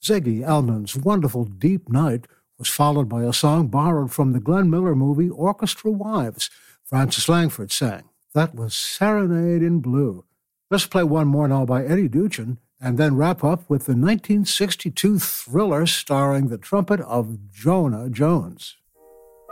Ziggy Elman's wonderful Deep Night was followed by a song borrowed from the Glenn Miller movie Orchestra Wives. Frances Langford sang. That was Serenade in Blue. Let's play one more now by Eddie Duchin, and then wrap up with the 1962 thriller starring the trumpet of Jonah Jones.